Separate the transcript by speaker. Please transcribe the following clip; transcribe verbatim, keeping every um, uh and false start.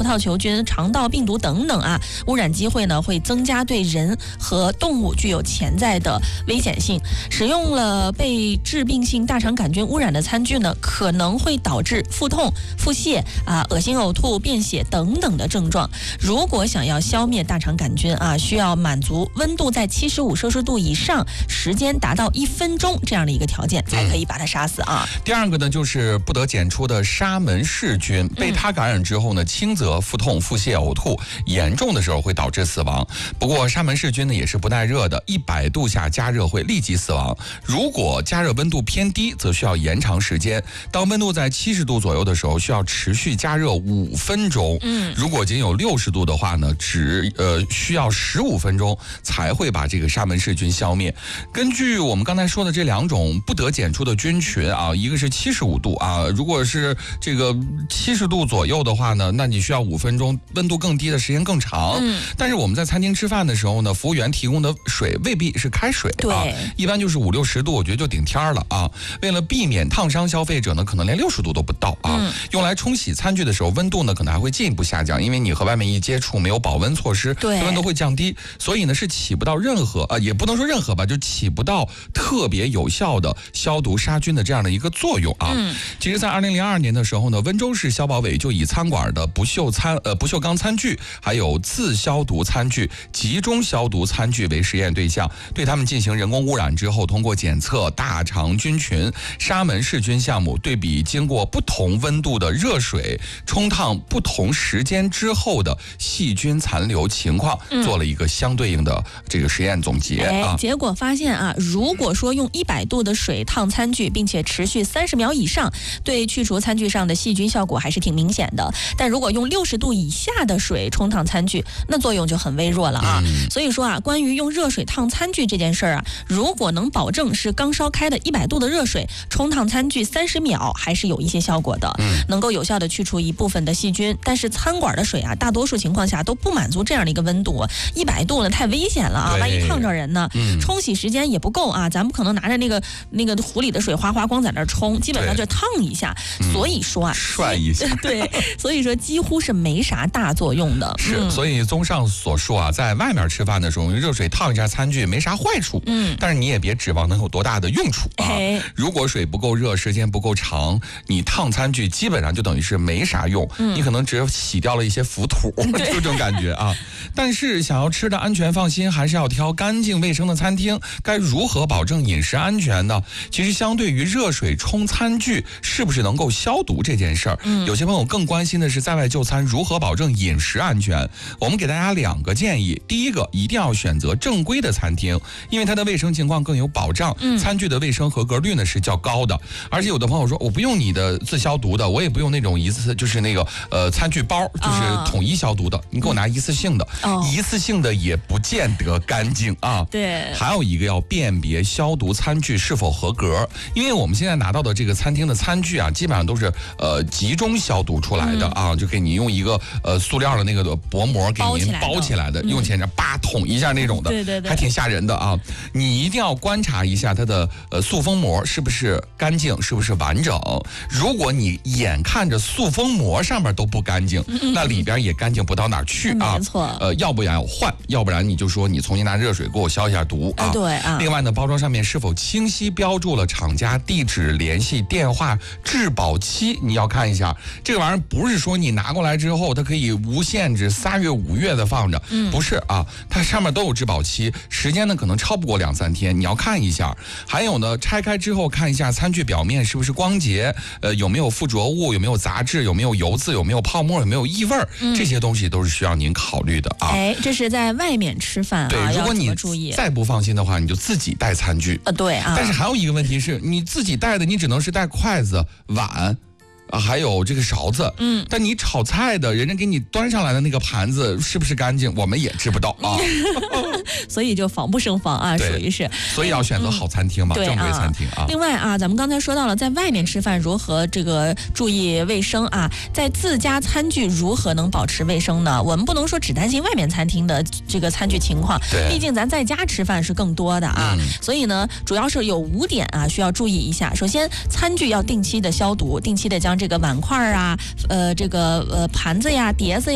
Speaker 1: 萄球菌、肠道病毒等等啊，污染机会呢会增加对人和动物具有潜在的危险性。使用了被致病性大肠杆菌污染的餐具呢，可能会导致腹痛、腹泻啊、恶心、呕吐、便血等等的症状。如果想要消灭大肠杆菌啊，需要满足温度在七十五摄氏度以上，时间达到一分钟这样的一个条件，才可以把它杀死啊。
Speaker 2: 嗯、第二个呢，就是不得检出的沙门氏菌，被它感染之后呢，轻则腹痛、腹泻、呕吐，严重的时候会导致死亡。不过沙门氏菌呢也是不耐热的，一百度下加热会立即死亡。如果加热温度偏低，则需要延长时间。当温度在七十度左右的时候，需要持续加热五分钟。嗯，如果仅有六十度的话呢，只呃需要十五分钟才会把这个沙门氏菌消灭。根据我们刚才说的这两种不得检出的菌群啊，一个是七十五度啊，如果是这个七十度左右的话呢，那你需要五分钟，温度更低的时间更长。嗯，但是我们在餐厅吃饭的时候呢，服务员提供的水未必是开水啊，一般就是五六十度，我觉得就顶天了啊。为了避免烫伤消费者呢，可能连六十度都不到啊。嗯、用来冲洗餐具的时候，温度呢可能还会进一步下降，因为你和外面一接触，没有保温措施，对，温度会降低，所以呢是起不到任何啊，也不能说任何吧，就起不到特别有效的消毒杀菌的这样的一个作用啊。嗯、其实，在二零零二年的时候呢，温州市消保委就以餐馆的不锈餐呃不锈钢餐具，还有自消毒餐具、集中消毒餐具为实验对象，对他们进行人工污染之后，通过检测大肠菌群、沙门氏菌项目，对比经过不同温度的热水冲烫不同时间之后的细菌残留情况，嗯、做了一个相对应的这个实验总结啊。
Speaker 1: 哎、结果发现啊，如果说用一百度的水烫餐具，并且持续三十秒以上，对去除餐具上的细菌效果还是挺明显的。但如果用六十度以下的水冲烫餐具，那作用就很微弱了啊。嗯、所以说啊，关于用热水烫餐具这件事儿啊，如果能保证是刚烧开的一百度的热水冲烫餐具三十秒，还是有一些效果的，嗯、能够有效的去除一部分的细菌。但是餐馆的水啊，大多数情况下都不满足这样的一个温度，一百度呢太危险了啊，万一烫着人呢。嗯、冲洗时间也不够啊，咱们可能拿着那个那个壶里的水哗哗光在那儿冲，基本上就烫一下。所以说啊，
Speaker 2: 帅一下，
Speaker 1: 对，所以说几乎是没啥大作用的。
Speaker 2: 是，嗯、所以综上所述啊，在外面吃饭的时候用热水烫一下餐具没啥坏处，嗯，但是你也别指望能有多大的用处啊。如果水不够热，时间不够长，你烫餐具基本上就等于是没啥用，嗯、你可能只洗掉了一些浮土，就这种感觉啊。但是想要吃的安全放心，还是要挑干净卫生的餐厅。该如何保证饮食安全呢？其实相对于热水冲餐具是不是能够消毒这件事儿，嗯、有些朋友更关心的是在外就餐如何保证饮食安全。我们给大家两个建议：第一个，一定要选择正规的餐厅，因为它的卫生情况更有保障，嗯、餐具的卫生合格率呢是较高的。而且有的朋友说，我不用你的自消毒的，我也不用那种一次就是那个呃餐具包，就是统一消毒的，啊、你给我拿一次性的，哦、一次性的也不见得干净啊。
Speaker 1: 对，
Speaker 2: 还有一个要辨别消毒餐具是否合格，因为我们现在拿到的这个餐厅的餐具啊，基本上都是呃集中消毒出来的，嗯、啊，就给你用一个呃塑料的那个薄膜给您包起来的，用起来叭捅一下那种的，对对对，还挺吓人的啊。你一定要观察一下它的呃塑封膜是不是干净，是不是完整。如果你眼看着塑封膜上面都不干净，嗯、那里边也干净不到哪儿去啊。
Speaker 1: 没错，
Speaker 2: 呃，要不然要换，要不然你就说你重新拿热水给我消一下毒啊。
Speaker 1: 对啊。
Speaker 2: 另外呢，包装上面是否清晰标注了厂家地址、联系电话、质保期，你要看一下。这个玩意儿不是说你拿过来之后它可以无限制三月五月的放着，嗯、不是啊，它上面都有质保期，时间呢可能超不过两三天，你要看一下。还有呢，拆开之后看一下餐具表面是不是光洁，呃，有没有附着物，有没有杂质，有没有油渍，有没有泡沫，有没有异味，嗯、这些东西都是需要您考虑的啊。
Speaker 1: 哎，这是在外面吃饭啊，
Speaker 2: 对，如果你
Speaker 1: 注意
Speaker 2: 再不放心的话，你就自己带餐具。
Speaker 1: 呃，对啊。
Speaker 2: 但是还有一个问题是，你自己带的，你只能是带筷子、碗。啊，还有这个勺子，嗯，但你炒菜的人家给你端上来的那个盘子是不是干净，我们也知不到啊，
Speaker 1: 所以就防不胜防啊，属于是，
Speaker 2: 所以要选择好餐厅嘛，嗯、正规餐厅啊。
Speaker 1: 另外啊，咱们刚才说到了在外面吃饭如何这个注意卫生啊，在自家餐具如何能保持卫生呢？我们不能说只担心外面餐厅的这个餐具情况，对，毕竟咱在家吃饭是更多的啊，嗯、所以呢，主要是有五点啊需要注意一下。首先，餐具要定期的消毒，定期的将这个碗筷啊，呃，这个呃盘子呀、碟子呀。